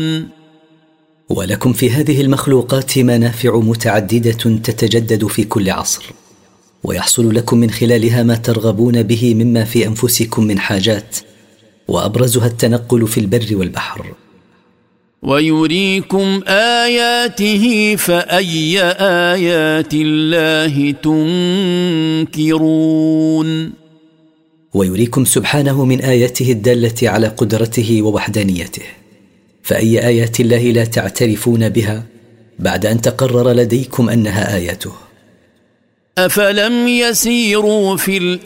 ولكم في هذه المخلوقات منافع متعددة تتجدد في كل عصر، ويحصل لكم من خلالها ما ترغبون به مما في أنفسكم من حاجات، وأبرزها التنقل في البر والبحر. ويريكم آياته فأي آيات الله تنكرون. ويريكم سبحانه من آياته الدالة على قدرته ووحدانيته، فأي آيات الله لا تعترفون بها بعد أن تقرر لديكم أنها آياته؟ أفلم يسيروا في